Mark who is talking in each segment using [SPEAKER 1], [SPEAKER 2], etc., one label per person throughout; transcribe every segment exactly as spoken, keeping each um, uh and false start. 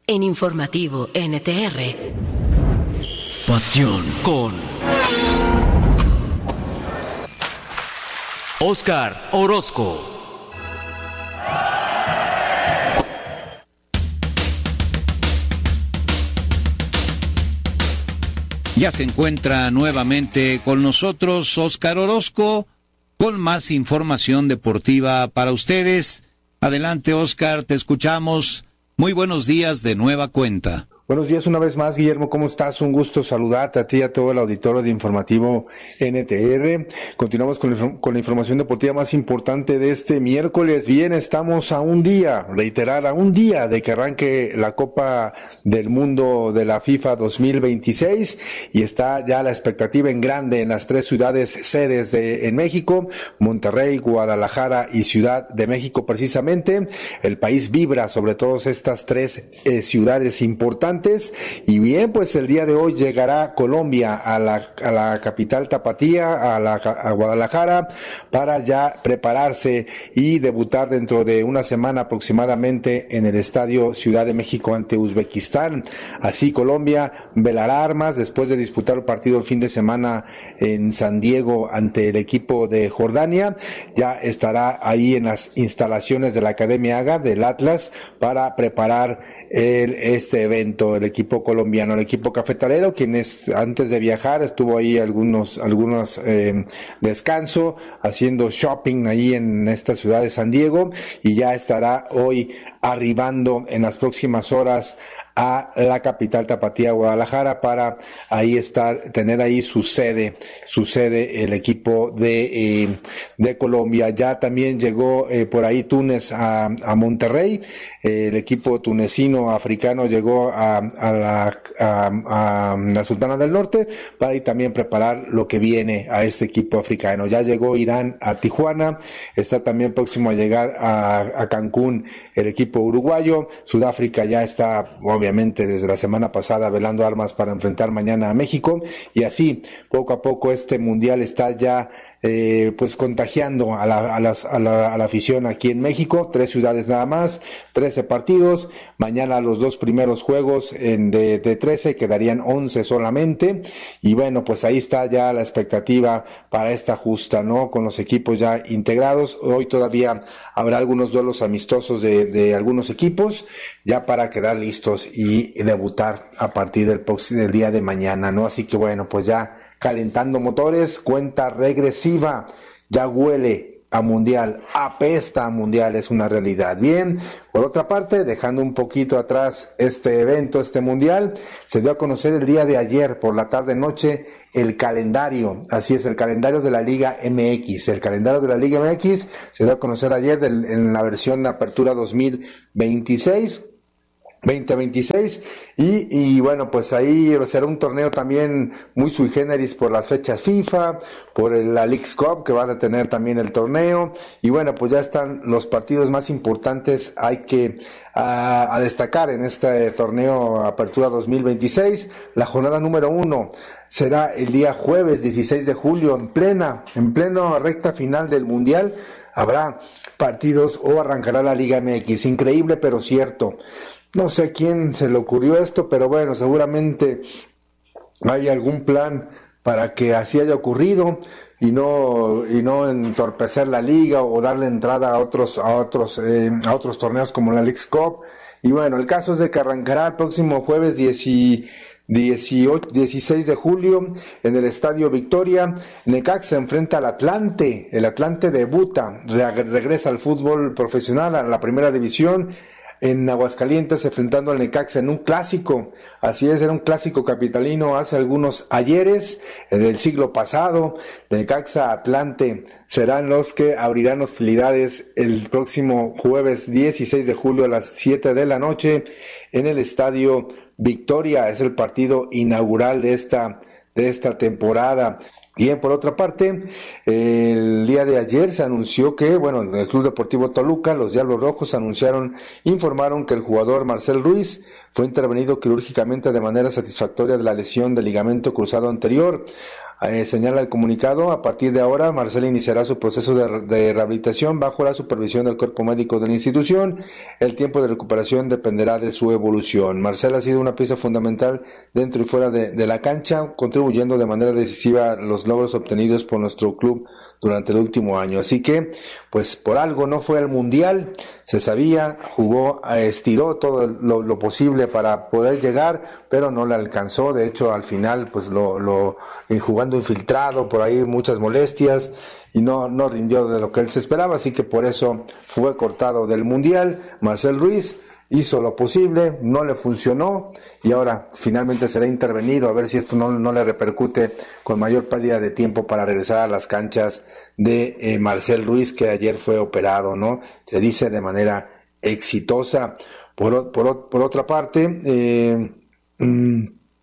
[SPEAKER 1] En Informativo N T R.
[SPEAKER 2] Pasión con Óscar Orozco.
[SPEAKER 3] Ya se encuentra nuevamente con nosotros Óscar Orozco con más información deportiva para ustedes. Adelante, Óscar, te escuchamos. Muy buenos días de nueva cuenta.
[SPEAKER 4] Buenos días una vez más, Guillermo, ¿cómo estás? Un gusto saludarte a ti y a todo el auditorio de Informativo N T R. Continuamos con, el, con la información deportiva más importante de este miércoles. Bien, estamos a un día, reiterar, a un día de que arranque la Copa del Mundo de la FIFA dos mil veintiséis y está ya la expectativa en grande en las tres ciudades sedes de en México, Monterrey, Guadalajara y Ciudad de México precisamente. El país vibra sobre todas estas tres eh, ciudades importantes. Y bien, pues el día de hoy llegará Colombia a la, a la capital tapatía, a, la, a Guadalajara, para ya prepararse y debutar dentro de una semana aproximadamente en el Estadio Ciudad de México ante Uzbekistán. Así Colombia velará armas después de disputar el partido el fin de semana en San Diego ante el equipo de Jordania. Ya estará ahí en las instalaciones de la Academia Haga del Atlas para preparar El, este evento, el equipo colombiano, el equipo cafetalero, quienes antes de viajar estuvo ahí algunos, algunos eh, descanso, haciendo shopping ahí en esta ciudad de San Diego, y ya estará hoy arribando en las próximas horas a la capital tapatía, Guadalajara, para ahí estar, tener ahí su sede, su sede el equipo de eh, de Colombia. Ya también llegó eh, por ahí Túnez a, a Monterrey, eh, el equipo tunecino africano llegó a, a, la, a, a la Sultana del Norte para ahí también preparar lo que viene a este equipo africano. Ya llegó Irán a Tijuana, está también próximo a llegar a, a Cancún el equipo uruguayo. Sudáfrica ya está obviamente desde la semana pasada velando armas para enfrentar mañana a México, y así poco a poco este mundial está ya Eh, pues contagiando a la, a, las, a, la, a la afición aquí en México. Tres ciudades nada más, trece partidos, mañana los dos primeros juegos en de, de trece quedarían once solamente, y bueno, pues ahí está ya la expectativa para esta justa, ¿no? Con los equipos ya integrados. Hoy todavía habrá algunos duelos amistosos de, de algunos equipos, ya para quedar listos y debutar a partir del, del día de mañana, ¿no? Así que bueno, pues ya calentando motores, cuenta regresiva, ya huele a mundial, apesta a mundial, es una realidad. Bien, por otra parte, dejando un poquito atrás este evento, este mundial, se dio a conocer el día de ayer, por la tarde-noche, el calendario, así es, el calendario de la Liga M X, el calendario de la Liga M X se dio a conocer ayer del, en la versión de Apertura dos mil veintiséis, veinte veintiséis, y, y bueno, pues ahí será un torneo también muy sui generis por las fechas FIFA, por el, la Leagues Cup que va a tener también el torneo, y bueno, pues ya están los partidos más importantes, hay que a, a destacar en este torneo Apertura dos mil veintiséis. La jornada número uno será el día jueves dieciséis de julio, en plena, en pleno recta final del Mundial. Habrá partidos o arrancará la Liga M X, increíble pero cierto. No sé a quién se le ocurrió esto, pero bueno, seguramente hay algún plan para que así haya ocurrido y no y no entorpecer la liga o darle entrada a otros a otros eh, a otros torneos como la Leagues Cup. Y bueno, el caso es de que arrancará el próximo jueves dieciocho, dieciséis de julio en el Estadio Victoria. Necaxa se enfrenta al Atlante, el Atlante debuta, re- regresa al fútbol profesional, a la primera división. En Aguascalientes, enfrentando al Necaxa en un clásico, así es, era un clásico capitalino hace algunos ayeres del siglo pasado. Necaxa Atlante serán los que abrirán hostilidades el próximo jueves dieciséis de julio a las siete de la noche en el Estadio Victoria. Es el partido inaugural de esta, de esta temporada. Bien, por otra parte, el día de ayer se anunció que, bueno, el Club Deportivo Toluca, los Diablos Rojos anunciaron, informaron que el jugador Marcel Ruiz fue intervenido quirúrgicamente de manera satisfactoria de la lesión del ligamento cruzado anterior. Eh, señala el comunicado, a partir de ahora Marcel iniciará su proceso de, de rehabilitación bajo la supervisión del cuerpo médico de la institución. El tiempo de recuperación dependerá de su evolución. Marcel ha sido una pieza fundamental dentro y fuera de, de la cancha, contribuyendo de manera decisiva a los logros obtenidos por nuestro club durante el último año. Así que, pues por algo no fue al Mundial, se sabía, jugó, estiró todo lo, lo posible para poder llegar, pero no le alcanzó. De hecho, al final, pues lo, lo jugando infiltrado, por ahí muchas molestias, y no, no rindió de lo que él se esperaba, así que por eso fue cortado del Mundial. Marcel Ruiz hizo lo posible, no le funcionó, y ahora finalmente será intervenido a ver si esto no, no le repercute con mayor pérdida de tiempo para regresar a las canchas de eh, Marcel Ruiz, que ayer fue operado, ¿no? Se dice de manera exitosa. Por, por, por otra parte, eh, mmm,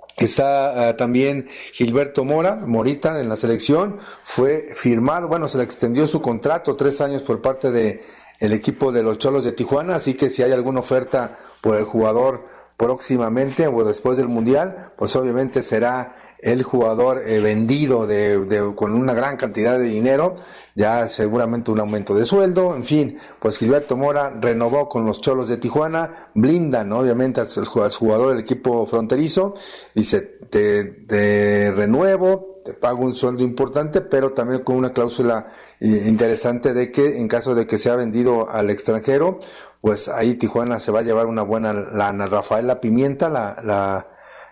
[SPEAKER 4] está uh, también Gilberto Mora, Morita, en la selección, fue firmado, bueno, se le extendió su contrato, tres años por parte de el equipo de los Cholos de Tijuana, así que si hay alguna oferta por el jugador próximamente o después del Mundial, pues obviamente será el jugador eh, vendido de, de, con una gran cantidad de dinero, ya seguramente un aumento de sueldo, en fin, pues Gilberto Mora renovó con los Cholos de Tijuana, blindan obviamente al, al jugador del equipo fronterizo, dice, te, te renuevo, te pago un sueldo importante, pero también con una cláusula eh, interesante de que en caso de que sea vendido al extranjero, pues ahí Tijuana se va a llevar una buena lana. Rafaela Pimienta, la, la,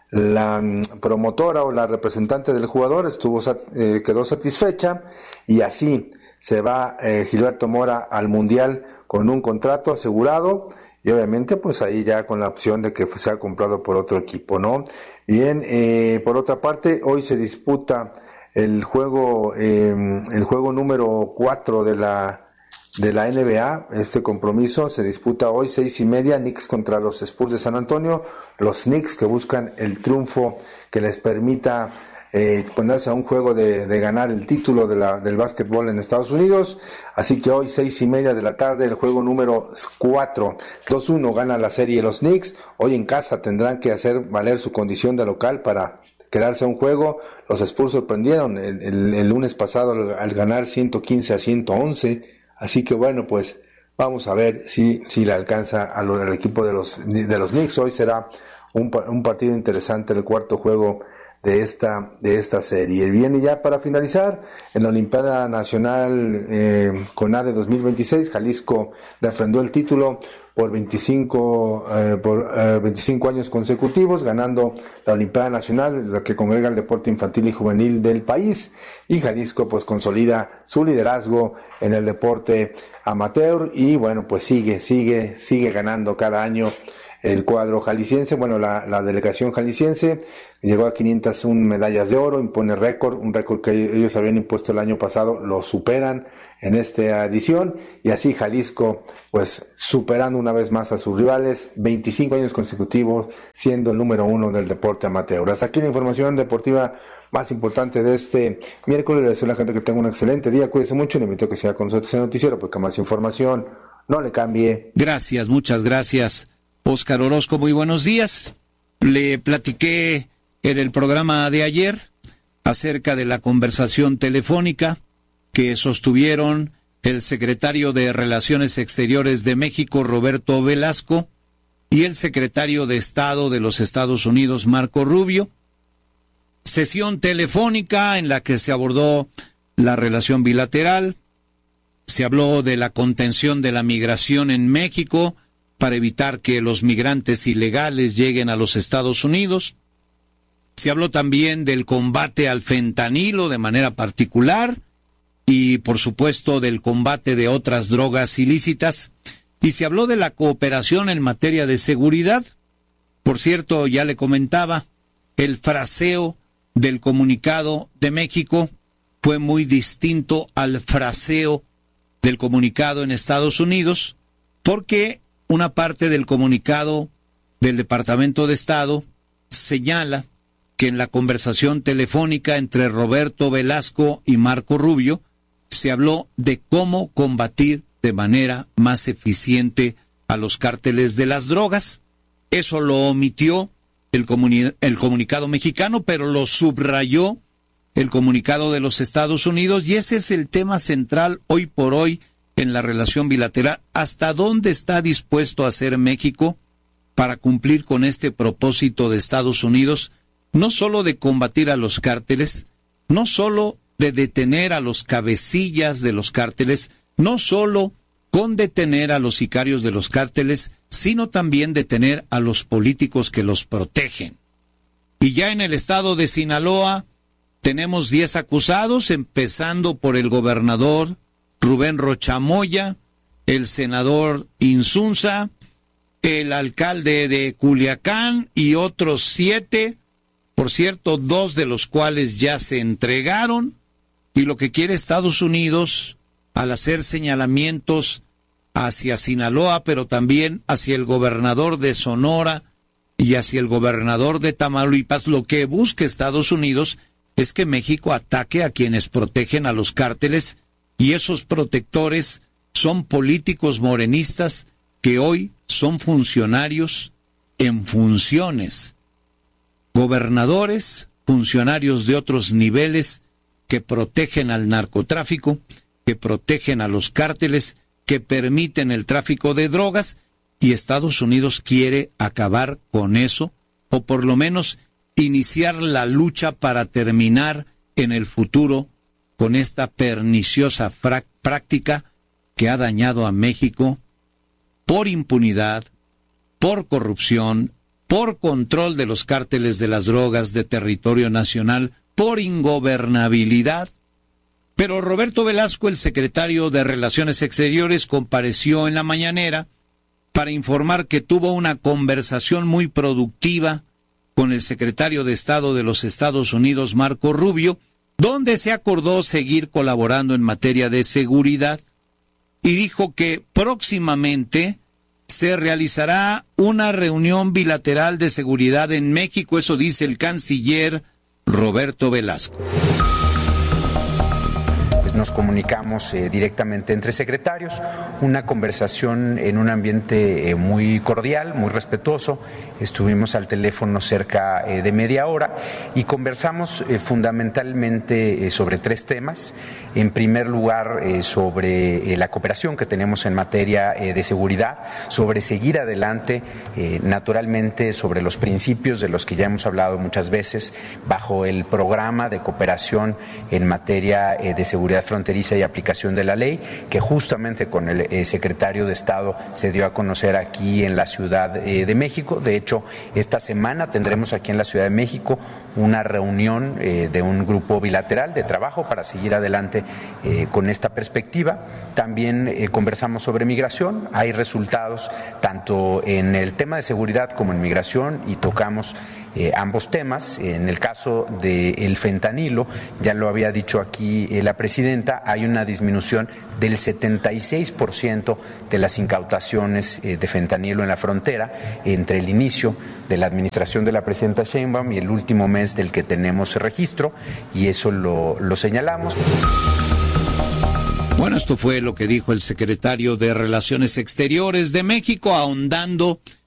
[SPEAKER 4] la promotora o la representante del jugador, estuvo eh, quedó satisfecha, y así se va eh, Gilberto Mora al Mundial con un contrato asegurado, y obviamente pues ahí ya con la opción de que sea comprado por otro equipo, ¿no? Bien, eh, por otra parte, hoy se disputa el juego, eh, el juego número cuatro de la de la N B A. Este compromiso se disputa hoy seis y media, Knicks contra los Spurs de San Antonio. Los Knicks que buscan el triunfo que les permita eh, ponerse a un juego de, de ganar el título de la, del básquetbol en Estados Unidos. Así que hoy seis y media de la tarde, el juego número cuatro. dos uno gana la serie los Knicks. Hoy en casa tendrán que hacer valer su condición de local para quedarse a un juego. Los Spurs sorprendieron el, el, el lunes pasado al, al ganar ciento quince a ciento once. Así que bueno, pues vamos a ver si, si le alcanza a lo, al equipo de los, de los Knicks. Hoy será un, un partido interesante, el cuarto juego de esta de esta serie. Bien, y ya para finalizar, en la Olimpiada Nacional eh, CONADE dos mil veintiséis, Jalisco refrendó el título por veinticinco eh, por eh, veinticinco años consecutivos, ganando la Olimpiada Nacional, la que congrega el deporte infantil y juvenil del país, y Jalisco pues consolida su liderazgo en el deporte amateur, y bueno, pues sigue sigue sigue ganando cada año el cuadro jalisciense. Bueno, la, la delegación jalisciense llegó a quinientas una medallas de oro, impone récord, un récord que ellos habían impuesto el año pasado, lo superan en esta edición, y así Jalisco, pues superando una vez más a sus rivales, veinticinco años consecutivos, siendo el número uno del deporte amateur. Hasta aquí la información deportiva más importante de este miércoles. Le deseo a la gente que tenga un excelente día, cuídese mucho, le invito a que siga con nosotros en el noticiero, porque más información, no le cambie.
[SPEAKER 3] Gracias, muchas gracias, Óscar Orozco. Muy buenos días. Le platiqué en el programa de ayer acerca de la conversación telefónica que sostuvieron el secretario de Relaciones Exteriores de México, Roberto Velasco, y el secretario de Estado de los Estados Unidos, Marco Rubio. Sesión telefónica en la que se abordó la relación bilateral, se habló de la contención de la migración en México para evitar que los migrantes ilegales lleguen a los Estados Unidos. Se habló también del combate al fentanilo de manera particular y, por supuesto, del combate de otras drogas ilícitas. Y se habló de la cooperación en materia de seguridad. Por cierto, ya le comentaba, el fraseo del comunicado de México fue muy distinto al fraseo del comunicado en Estados Unidos, porque una parte del comunicado del Departamento de Estado señala que en la conversación telefónica entre Roberto Velasco y Marco Rubio se habló de cómo combatir de manera más eficiente a los cárteles de las drogas. Eso lo omitió el, comuni- el comunicado mexicano, pero lo subrayó el comunicado de los Estados Unidos, y ese es el tema central hoy por hoy en la relación bilateral. ¿Hasta dónde está dispuesto a hacer México para cumplir con este propósito de Estados Unidos, no solo de combatir a los cárteles, no solo de detener a los cabecillas de los cárteles, no solo con detener a los sicarios de los cárteles, sino también detener a los políticos que los protegen? Y ya en el estado de Sinaloa tenemos diez acusados, empezando por el gobernador Rubén Rocha Moya, el senador Insunza, el alcalde de Culiacán y otros siete, por cierto, dos de los cuales ya se entregaron. Y lo que quiere Estados Unidos, al hacer señalamientos hacia Sinaloa, pero también hacia el gobernador de Sonora y hacia el gobernador de Tamaulipas, lo que busca Estados Unidos es que México ataque a quienes protegen a los cárteles, y esos protectores son políticos morenistas que hoy son funcionarios en funciones, gobernadores, funcionarios de otros niveles que protegen al narcotráfico, que protegen a los cárteles, que permiten el tráfico de drogas, y Estados Unidos quiere acabar con eso, o por lo menos iniciar la lucha para terminar en el futuro con esta perniciosa práctica que ha dañado a México por impunidad, por corrupción, por control de los cárteles de las drogas de territorio nacional, por ingobernabilidad. Pero Roberto Velasco, el secretario de Relaciones Exteriores, compareció en la mañanera para informar que tuvo una conversación muy productiva con el secretario de Estado de los Estados Unidos, Marco Rubio, donde se acordó seguir colaborando en materia de seguridad, y dijo que próximamente se realizará una reunión bilateral de seguridad en México. Eso dice el canciller Roberto Velasco.
[SPEAKER 5] Nos comunicamos eh, directamente entre secretarios, una conversación en un ambiente eh, muy cordial, muy respetuoso. Estuvimos al teléfono cerca eh, de media hora y conversamos eh, fundamentalmente eh, sobre tres temas. En primer lugar, eh, sobre eh, la cooperación que tenemos en materia eh, de seguridad, sobre seguir adelante, eh, naturalmente sobre los principios de los que ya hemos hablado muchas veces, bajo el programa de cooperación en materia eh, de seguridad fronteriza y aplicación de la ley, que justamente con el eh, secretario de Estado se dio a conocer aquí en la Ciudad eh, de México. De hecho, esta semana tendremos aquí en la Ciudad de México una reunión eh, de un grupo bilateral de trabajo para seguir adelante eh, con esta perspectiva. También eh, conversamos sobre migración. Hay resultados tanto en el tema de seguridad como en migración y tocamos Eh, ambos temas. En el caso del fentanilo, ya lo había dicho aquí eh, la presidenta, hay una disminución del setenta y seis por ciento de las incautaciones eh, de fentanilo en la frontera entre el inicio de la administración de la presidenta Sheinbaum y el último mes del que tenemos registro, y eso lo, lo señalamos.
[SPEAKER 3] Bueno, esto fue lo que dijo el secretario de Relaciones Exteriores de México, ahondando